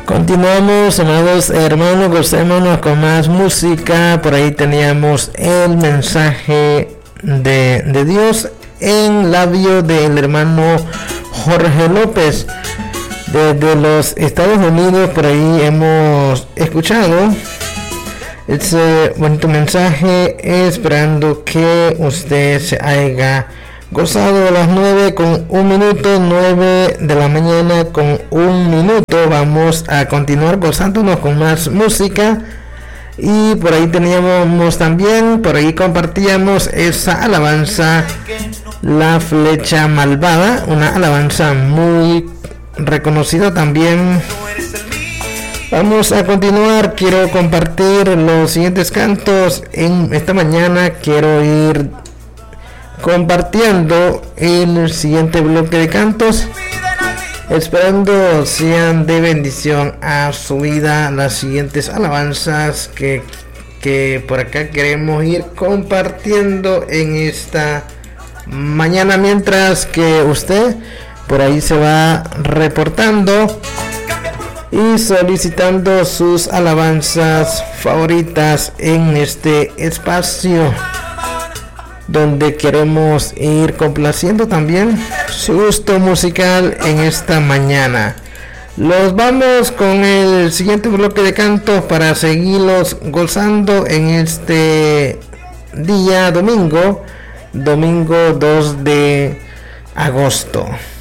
Continuamos, amados hermanos, gocémonos con más música. Por ahí teníamos el mensaje de Dios en labio del hermano Jorge López desde los Estados Unidos. Por ahí hemos escuchado ese bonito mensaje, esperando que usted se haya gozado. A las 9:01, 9 de la mañana con 1 minuto. Vamos a continuar gozándonos con más música. Y por ahí teníamos también, por ahí compartíamos esa alabanza, La Flecha Malvada, una alabanza muy reconocida también. Vamos a continuar. Quiero compartir los siguientes cantos en esta mañana. Quiero ir compartiendo el siguiente bloque de cantos, esperando sean de bendición a su vida las siguientes alabanzas que por acá queremos ir compartiendo en esta mañana, mientras que usted por ahí se va reportando y solicitando sus alabanzas favoritas en este espacio, donde queremos ir complaciendo también su gusto musical en esta mañana. Los vamos con el siguiente bloque de cantos para seguirlos gozando en este día domingo 2 de agosto.